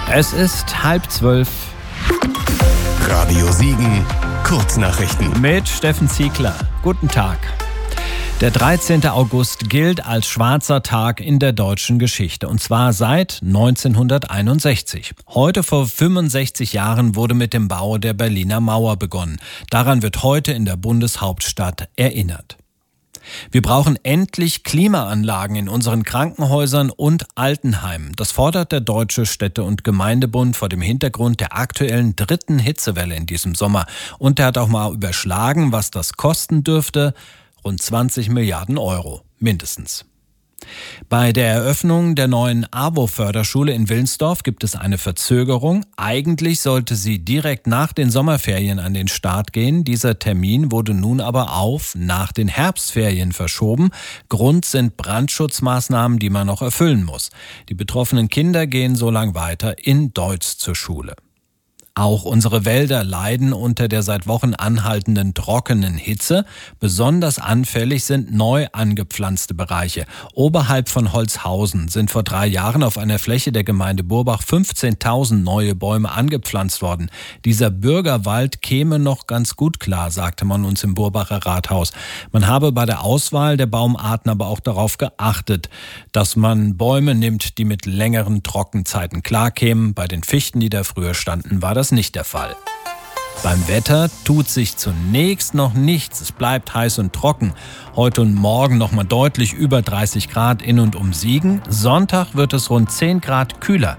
Es ist 11:30. Radio Siegen, Kurznachrichten. Mit Steffen Ziegler. Guten Tag. Der 13. August gilt als schwarzer Tag in der deutschen Geschichte, und zwar seit 1961. Heute vor 65 Jahren wurde mit dem Bau der Berliner Mauer begonnen. Daran wird heute in der Bundeshauptstadt erinnert. Wir brauchen endlich Klimaanlagen in unseren Krankenhäusern und Altenheimen. Das fordert der Deutsche Städte- und Gemeindebund vor dem Hintergrund der aktuellen 3. Hitzewelle in diesem Sommer. Und er hat auch mal überschlagen, was das kosten dürfte. Rund 20 Milliarden Euro, mindestens. Bei der Eröffnung der neuen AWO-Förderschule in Wilnsdorf gibt es eine Verzögerung. Eigentlich sollte sie direkt nach den Sommerferien an den Start gehen. Dieser Termin wurde nun aber nach den Herbstferien verschoben. Grund sind Brandschutzmaßnahmen, die man noch erfüllen muss. Die betroffenen Kinder gehen so lang weiter in Deutz zur Schule. Auch unsere Wälder leiden unter der seit Wochen anhaltenden trockenen Hitze. Besonders anfällig sind neu angepflanzte Bereiche. Oberhalb von Holzhausen sind vor 3 Jahren auf einer Fläche der Gemeinde Burbach 15.000 neue Bäume angepflanzt worden. Dieser Bürgerwald käme noch ganz gut klar, sagte man uns im Burbacher Rathaus. Man habe bei der Auswahl der Baumarten aber auch darauf geachtet, dass man Bäume nimmt, die mit längeren Trockenzeiten klarkämen. Bei den Fichten, die da früher standen, war das nicht der Fall. Beim Wetter tut sich zunächst noch nichts. Es bleibt heiß und trocken. Heute und morgen noch mal deutlich über 30 Grad in und um Siegen. Sonntag wird es rund 10 Grad kühler.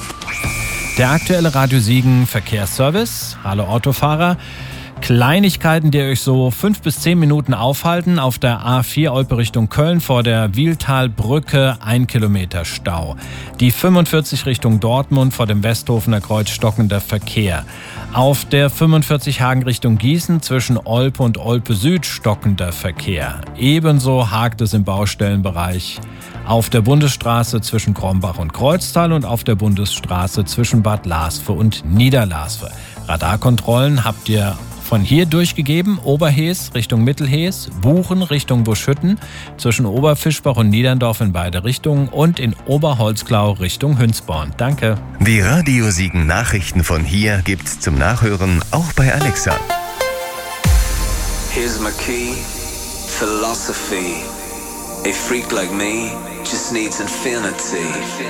Der aktuelle Radio Siegen Verkehrsservice. Hallo Autofahrer. Kleinigkeiten, die euch so 5 bis 10 Minuten aufhalten. Auf der A4 Olpe Richtung Köln vor der Wiehltalbrücke 1 Kilometer Stau. Die 45 Richtung Dortmund vor dem Westhofener Kreuz stockender Verkehr. Auf der 45 Hagen Richtung Gießen zwischen Olpe und Olpe Süd stockender Verkehr. Ebenso hakt es im Baustellenbereich auf der Bundesstraße zwischen Krombach und Kreuztal und auf der Bundesstraße zwischen Bad Lasve und Niederlasve. Radarkontrollen habt ihr von hier durchgegeben: Oberhees Richtung Mittelhees, Buchen Richtung Buschhütten, zwischen Oberfischbach und Niederndorf in beide Richtungen und in Oberholzklau Richtung Hünsborn. Danke. Die Radio Siegen Nachrichten von hier gibt's zum Nachhören auch bei Alexa. Here's my key, philosophy. A freak like me just needs infinity.